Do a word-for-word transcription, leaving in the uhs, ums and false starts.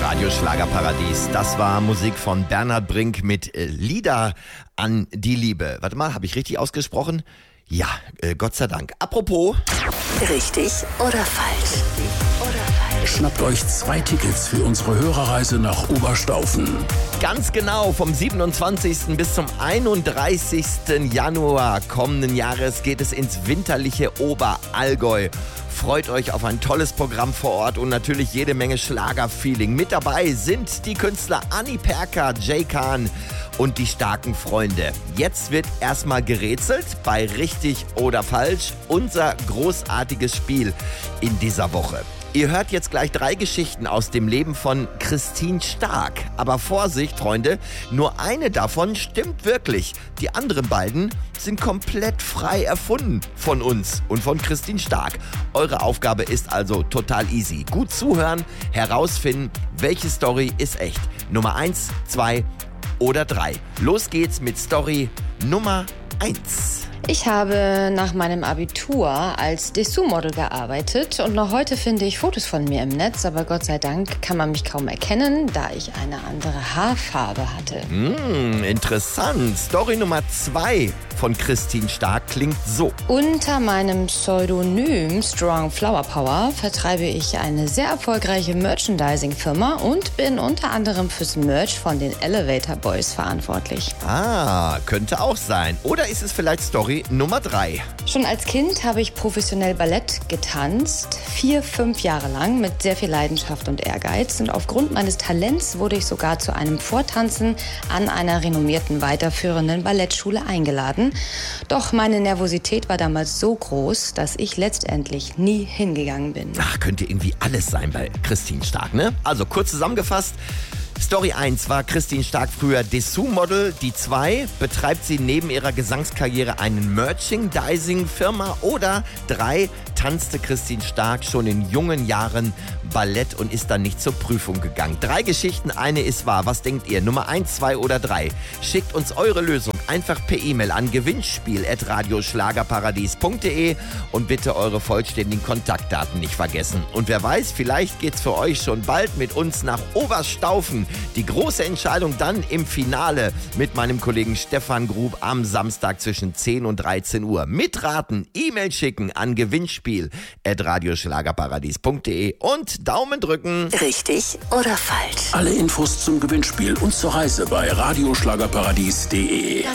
Radio Schlagerparadies. Das war Musik von Bernhard Brink mit äh, Lieder an die Liebe. Warte mal, habe ich richtig ausgesprochen? Ja, äh, Gott sei Dank. Apropos. Richtig oder falsch? Oder falsch? Schnappt euch zwei Tickets für unsere Hörerreise nach Oberstaufen. Ganz genau, vom siebenundzwanzigsten bis zum einunddreißigsten Januar kommenden Jahres geht es ins winterliche Oberallgäu. Freut euch auf ein tolles Programm vor Ort und natürlich jede Menge Schlagerfeeling. Mit dabei sind die Künstler Anni Perka, Jay Khan und die starken Freunde. Jetzt wird erstmal gerätselt bei Richtig oder Falsch, unser großartiges Spiel in dieser Woche. Ihr hört jetzt gleich drei Geschichten aus dem Leben von Christine Stark. Aber Vorsicht, Freunde, nur eine davon stimmt wirklich. Die anderen beiden sind komplett frei erfunden von uns und von Christine Stark. Eure Aufgabe ist also total easy. Gut zuhören, herausfinden, welche Story ist echt. Nummer eins, zwei oder drei. Los geht's mit Story Nummer eins. Ich habe nach meinem Abitur als Dessous-Model gearbeitet und noch heute finde ich Fotos von mir im Netz, aber Gott sei Dank kann man mich kaum erkennen, da ich eine andere Haarfarbe hatte. Hm, interessant. Story Nummer zwei von Christine Stark klingt so. Unter meinem Pseudonym Strong Flower Power vertreibe ich eine sehr erfolgreiche Merchandising-Firma und bin unter anderem fürs Merch von den Elevator Boys verantwortlich. Ah, könnte auch sein. Oder ist es vielleicht Story Nummer drei? Schon als Kind habe ich professionell Ballett getanzt, vier, fünf Jahre lang mit sehr viel Leidenschaft und Ehrgeiz. Und aufgrund meines Talents wurde ich sogar zu einem Vortanzen an einer renommierten weiterführenden Ballettschule eingeladen. Doch meine Nervosität war damals so groß, dass ich letztendlich nie hingegangen bin. Ach, könnte irgendwie alles sein bei Christine Stark, ne? Also kurz zusammengefasst. Story eins war Christine Stark früher Dessous-Model. Die zwei betreibt sie neben ihrer Gesangskarriere eine Merchandising-Firma. Oder drei tanzte Christine Stark schon in jungen Jahren Ballett und ist dann nicht zur Prüfung gegangen. Drei Geschichten, eine ist wahr. Was denkt ihr? Nummer eins, zwei oder drei? Schickt uns eure Lösung einfach per E-Mail an gewinnspiel at radioschlagerparadies punkt de und bitte eure vollständigen Kontaktdaten nicht vergessen. Und wer weiß, vielleicht geht's für euch schon bald mit uns nach Oberstaufen. Die große Entscheidung dann im Finale mit meinem Kollegen Stefan Grub am Samstag zwischen zehn und dreizehn Uhr. Mitraten, E-Mail schicken an gewinnspiel at radioschlagerparadies punkt de und Daumen drücken. Richtig oder falsch? Alle Infos zum Gewinnspiel und zur Reise bei radioschlagerparadies punkt de.